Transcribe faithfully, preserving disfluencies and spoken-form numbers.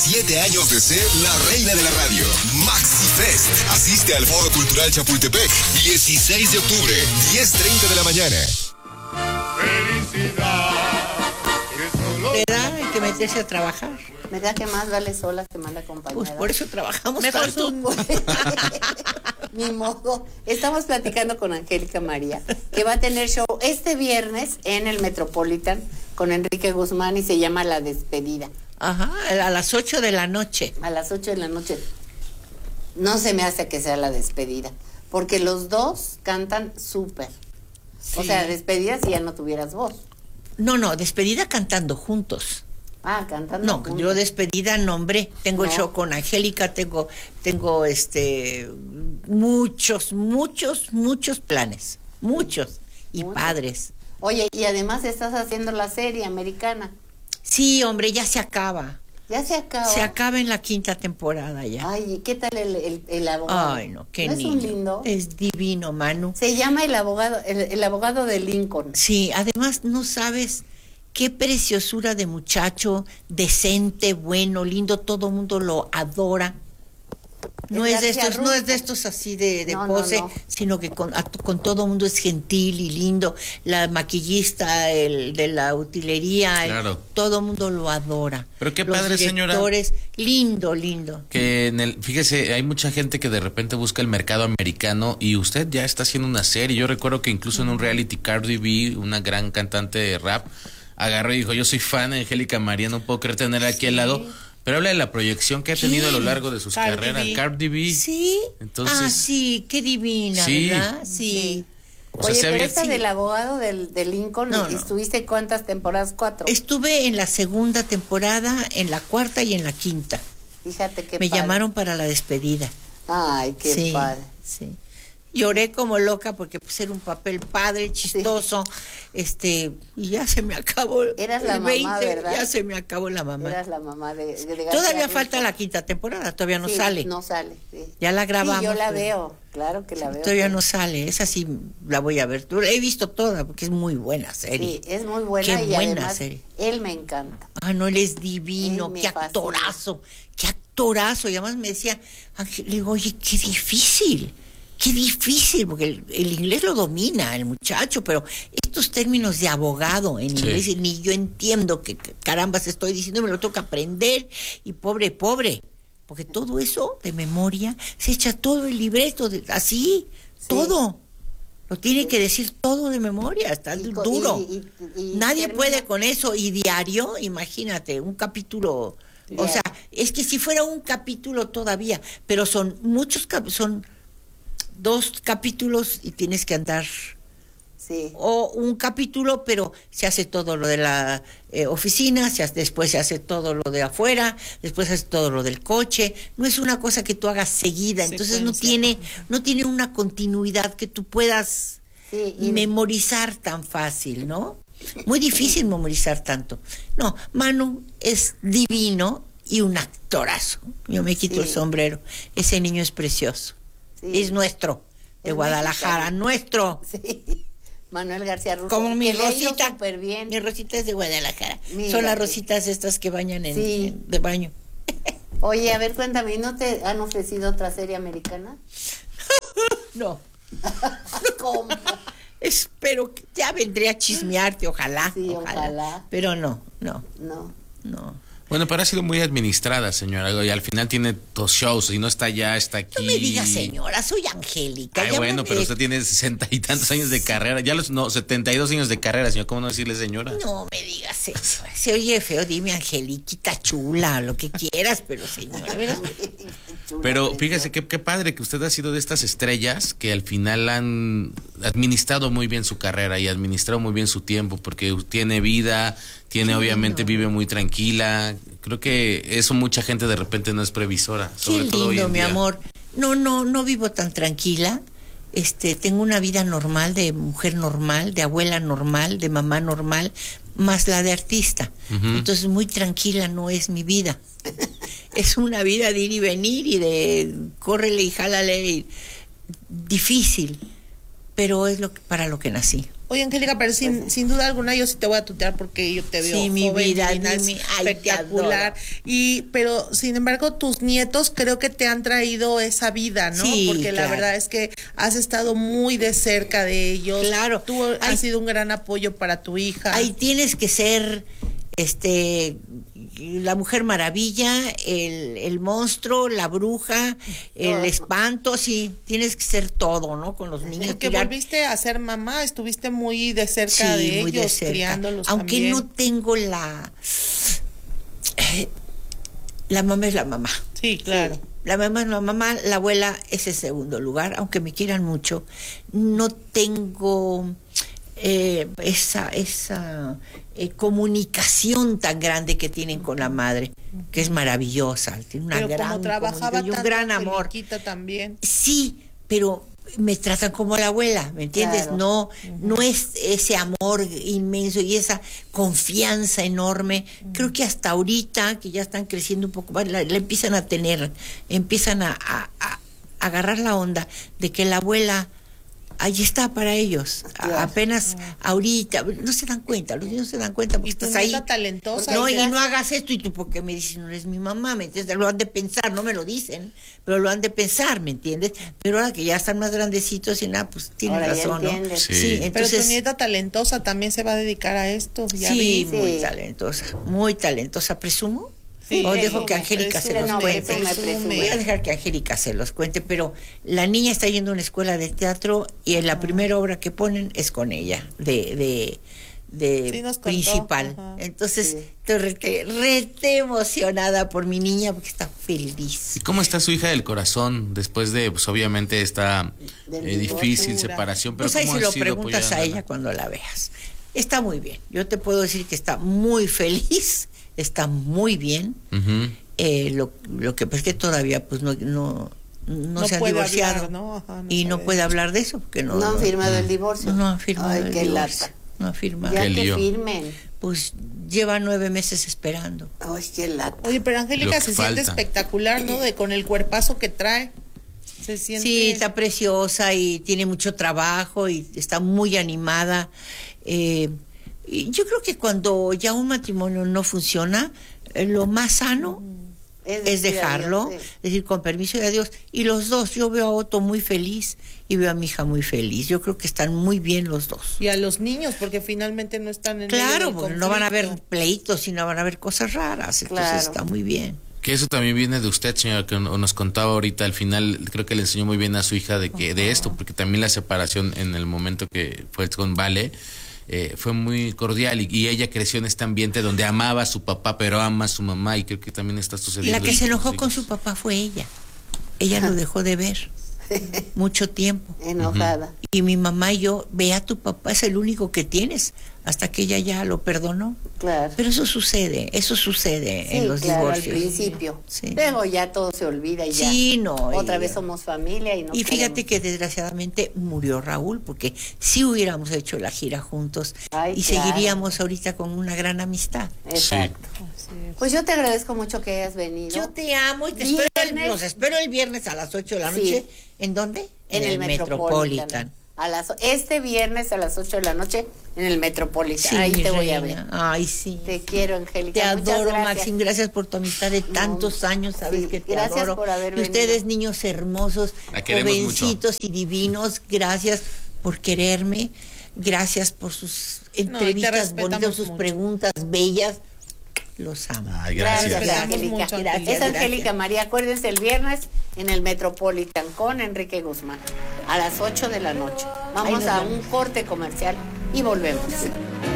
veintisiete años de ser la reina de la radio. Maxi Fest. Asiste al Foro Cultural Chapultepec. dieciséis de octubre, diez treinta de la mañana. Felicidad. ¿Verdad? Hay que meterse a trabajar. ¿Verdad que más vale sola que mal acompañada? Pues por eso trabajamos Mejor tanto. tú. Ni modo. Estamos platicando con Angélica María, que va a tener show este viernes en el Metropolitan con Enrique Guzmán y se llama La Despedida. Ajá, a las ocho de la noche. A las ocho de la noche. No se me hace que sea La Despedida, porque los dos cantan súper. Sí. O sea, despedida si ya no tuvieras voz. No, no, despedida cantando juntos. Ah, cantando No, juntos. yo despedida nombré. Tengo No. el show con Angélica, tengo, tengo este muchos, muchos, muchos planes. Muchos. Y Muchos. padres. Oye, y además estás haciendo la serie americana. Sí, hombre, ya se acaba. Ya se acaba. Se acaba en la quinta temporada ya. Ay, ¿y qué tal el, el, el abogado? Ay, no, qué ¿No niño. es un lindo? Es divino, Manu. Se llama el abogado, el, el abogado de Lincoln. Sí, además no sabes qué preciosura de muchacho, decente, bueno, lindo, todo el mundo lo adora. No Es es de García estos, no Rufo. es de estos así de, de No, no, pose, no. sino que con, a- con todo el mundo es gentil y lindo. La maquillista, el de la utilería, el- Claro. todo el mundo lo adora. Pero qué Los padre, señora. directores, lindo, lindo. Que en el, fíjese, hay mucha gente que de repente busca el mercado americano y usted ya está haciendo una serie. Yo recuerdo que incluso en un reality Cardi B, una gran cantante de rap, agarró y dijo, yo soy fan de Angélica María, no puedo creer tener aquí al lado. Pero habla de la proyección que ha tenido a lo largo de sus Cardi carreras. B. Cardi B. Sí. Entonces- Ah, sí, qué divina, Sí. ¿verdad? Sí. O sea, Oye, se pero había- esta sí. del abogado del, de Lincoln, No, no. ¿estuviste cuántas temporadas? Cuatro. Estuve en la segunda temporada, en la cuarta y en la quinta. Fíjate qué Me padre. llamaron para la despedida. Ay, qué sí, padre. sí. Lloré como loca porque pues era un papel padre, chistoso, este, y ya se me acabó Eras la el mamá, veinte, ¿verdad? ya se me acabó la mamá. Eras la mamá de, de García Todavía Rufo. falta la quinta temporada, todavía no Sí, sale. No sale, sí. Ya la grabamos. Sí, yo la pero- veo, claro que la veo. Todavía sí. no sale, esa sí la voy a ver. He visto toda porque es muy buena Sí, serie. es muy buena Qué y buena además serie. él me encanta. Ah, no, él es divino, Él me qué fascina. actorazo, qué actorazo. Y además me decía, Ángel, le digo, oye, qué difícil, qué difícil, porque el, el inglés lo domina el muchacho, pero estos términos de abogado en Sí. inglés, ni yo entiendo qué carambas estoy diciendo, me lo tengo que aprender, y pobre, pobre, porque todo eso de memoria, se echa todo el libreto, de- así, Sí. todo. Lo tiene que decir todo de memoria, está Y co- duro. y- y- y Nadie termina- puede con eso. Y diario, imagínate, un capítulo. O Diario. sea, es que si fuera un capítulo todavía, pero son muchos, cap- son dos capítulos y tienes que andar. Sí. O un capítulo, pero se hace todo lo de la eh, oficina, se hace- después se hace todo lo de afuera, después se hace todo lo del coche. No es una cosa que tú hagas seguida, entonces no Secuencia. tiene, no tiene una continuidad que tú puedas Sí, y- memorizar tan fácil, ¿no? Muy difícil memorizar tanto. No, Manu es divino y un actorazo. Yo me quito Sí. el sombrero. Ese niño es precioso. Sí. Es nuestro, de Es Guadalajara, mexicano. nuestro. Sí. Manuel García Rufo. Como mi que le ha ido Rosita. súper bien. Mi Rosita es de Guadalajara. Mira, Son las sí. rositas estas que bañan en, Sí. en- de baño. Oye, a ver, cuéntame, ¿no te han ofrecido otra serie americana? No, ¿Cómo? espero que ya vendré a chismearte, ojalá, Sí, ojalá. ojalá. Pero no, no, No. no. Bueno, pero ha sido muy administrada, señora. Y al final tiene dos shows y no está allá, está aquí. No me digas señora, soy Angélica. Ay, bueno, llámame- pero usted tiene sesenta y tantos años de carrera. Ya los, no, setenta y dos años de carrera, señor. ¿Cómo no decirle señora? No me digas eso. Se oye feo, dime Angeliquita chula, lo que quieras, pero señora, ¿verdad? Pero fíjese qué, qué padre que usted ha sido de estas estrellas que al final han administrado muy bien su carrera y administrado muy bien su tiempo, porque tiene vida, tiene Qué obviamente, lindo. vive muy tranquila. Creo que eso mucha gente de repente no es previsora, sobre Qué todo hoy lindo, en mi día. amor. No, no, no vivo tan tranquila. Este, tengo una vida normal, de mujer normal, de abuela normal, de mamá normal, más la de artista. Ujú. Entonces, muy tranquila no es mi vida. Es una vida de ir y venir y de córrele y jálale, y difícil, pero es lo que, para lo que nací. Oye, Angélica, pero sin, pues, sin duda alguna yo sí te voy a tutear porque yo te veo sí, mi joven, vida, divina, mi, ay, espectacular. Y pero sin embargo tus nietos creo que te han traído esa vida, ¿no? Sí, porque claro. la verdad es que has estado muy de cerca de ellos. Claro. Tú Ay, has sido un gran apoyo para tu hija. Ahí tienes que ser este la Mujer Maravilla, el, el monstruo, la bruja, el Todo. espanto, sí, tienes que ser todo, ¿no? Con los niños. Porque tirar- volviste a ser mamá, estuviste muy de cerca Sí, de muy de ellos, cerca. criándolos Aunque también. no tengo la eh, la mamá es la mamá. Sí, claro. La mamá es la mamá, la abuela es el segundo lugar, aunque me quieran mucho. No tengo eh, esa esa eh, comunicación tan grande que tienen con la madre, que es maravillosa, tiene una Pero gran como trabajaba comunicación y un tanto, gran amor. Angeliquita también. Sí, pero me tratan como la abuela, ¿me entiendes? Claro. No, no es ese amor inmenso y esa confianza enorme. Creo que hasta ahorita, que ya están creciendo un poco más, la, la empiezan a tener, empiezan a, a- a agarrar la onda de que la abuela ahí está para ellos. A- Claro. apenas ahorita, no se dan cuenta, los niños se dan cuenta porque Y tu estás ahí. nieta talentosa. No, y y gracias- no hagas esto, y tú, porque me dices, no eres mi mamá, ¿me entiendes? Lo han de pensar, no me lo dicen, pero lo han de pensar, ¿me entiendes? Pero ahora que ya están más grandecitos y nada, pues tienen Ahora ya razón, ¿no? entiendes. Sí. Sí, Pero entonces, tu nieta talentosa también se va a dedicar a esto. Ya sí, vi. vi. muy Sí. talentosa, muy talentosa, ¿presumo? Sí, o sí, dejo que sí, Angélica se presume, los no, cuente. presume, presume. Voy a dejar que Angélica se los cuente, pero la niña está yendo a una escuela de teatro y en la primera obra que ponen es con ella, de, de, de Sí, nos contó. principal. Ajá. Entonces, Sí. estoy rete, rete emocionada por mi niña porque está feliz. ¿Y cómo está su hija del corazón después de, pues obviamente, esta Del eh, difícil divorcio. separación? Pero Pues ahí ¿cómo se ha lo sido preguntas a apoyándola? ella cuando la veas. Está muy bien. Yo te puedo decir que está muy feliz, está muy bien. Ujú. Eh, lo, lo que pasa es que todavía pues no no, no, No se han puede divorciado hablar, ¿no? Ajá, no y no sabe. puede hablar de eso porque no No han firmado el divorcio. no han firmado Ay, el qué divorcio. lata. No han firmado. Ya Qué que lío. firmen. Pues lleva nueve meses esperando. Ay, qué lata. Oye, pero Angélica Lo que se siente falta. espectacular, ¿no? De con el cuerpazo que trae. Se siente. Sí, está preciosa y tiene mucho trabajo y está muy animada. Eh, y yo creo que cuando ya un matrimonio no funciona, eh, lo más sano es decir dejarlo, adiós, sí. es decir, con permiso de Dios. Y los dos, yo veo a Otto muy feliz y veo a mi hija muy feliz. Yo creo que están muy bien los dos. Y a los niños, porque finalmente no están en medio Claro, del porque no van a haber conflicto. pleitos y no van a haber cosas raras. Entonces Claro. está muy bien. Que eso también viene de usted, señora, que no- nos contaba ahorita al final, creo que le enseñó muy bien a su hija de que de esto, porque también la separación en el momento que fue con Vale eh, fue muy cordial y, y ella creció en este ambiente donde amaba a su papá, pero ama a su mamá y creo que también está Y sucediendo. la que esto se con enojó sus con hijos. su papá fue ella. Ella lo dejó de ver mucho tiempo. Enojada. Y mi mamá y yo, ve a tu papá, es el único que tienes, hasta que ella ya lo perdonó. Claro. Pero eso sucede, eso sucede Sí, en los claro, divorcios. al principio. Sí. Luego ya todo se olvida y ya. Sí, no. Otra y- vez somos familia y no Y fíjate queremos. que desgraciadamente murió Raúl, porque sí hubiéramos hecho la gira juntos Ay, y claro. seguiríamos ahorita con una gran amistad. Exacto. Pues yo te agradezco mucho que hayas venido. Yo te amo y te espero el, Viernes. los espero el viernes a las ocho de la Sí. noche. ¿En dónde? en el Metropolitan. A las, este viernes a las ocho de la noche en el Metropolitan. Sí, Ahí mi te voy a reina. ver. Ay, sí. Te quiero, Angélica. Te Muchas adoro, gracias. Maxim. Gracias por tu amistad de tantos años. Sabes sí, que te gracias adoro. por haber y ustedes, venido. niños hermosos, La queremos jovencitos y divinos, gracias por quererme. Gracias por sus entrevistas respetamos bonitas, sus mucho. preguntas bellas. Los amo. Ay, Gracias, gracias. Respetamos Angélica. mucho, Gracias, Es gracias. Angélica María. Acuérdense el viernes en el Metropolitan con Enrique Guzmán a las ocho de la noche. Ahí Vamos nos a vemos. un corte comercial y volvemos.